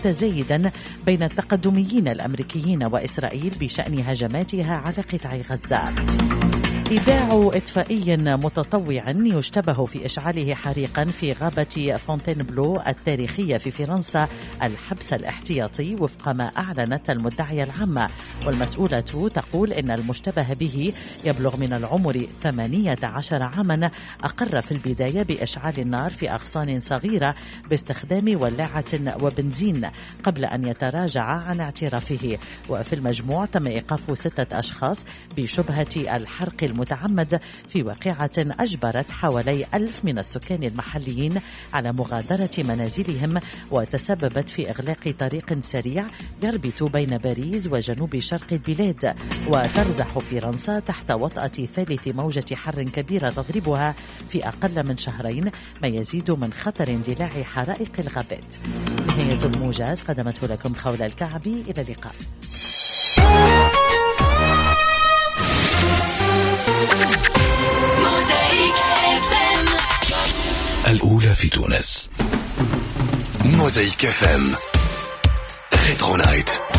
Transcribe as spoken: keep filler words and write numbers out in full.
متزايدا بين التقدميين الأمريكيين وإسرائيل بشأن هجماتها على قطاع غزة. إيداع إطفائي متطوع يشتبه في إشعاله حريقا في غابة فونتينبلو التاريخية في فرنسا الحبس الاحتياطي وفق ما أعلنت المدعية العامة، والمسؤولة تقول إن المشتبه به يبلغ من العمر ثمانية عشر عاما، أقر في البداية بإشعال النار في أغصان صغيرة باستخدام ولاعة وبنزين قبل أن يتراجع عن اعترافه. وفي المجموع تم إيقاف ستة أشخاص بشبهة الحرق المتعمد في واقعة أجبرت حوالي ألف من السكان المحليين على مغادرة منازلهم، وتسببت في إغلاق طريق سريع يربط بين باريس وجنوب شرق البلاد. وترزح فرنسا تحت وطأة ثالث موجة حر كبيرة تضربها في أقل من شهرين، ما يزيد من خطر اندلاع حرائق الغابات. نهاية الموجز قدمته لكم خولة الكعبي، إلى اللقاء. الأولى في تونس. موزايك اف ام ريترو نايت.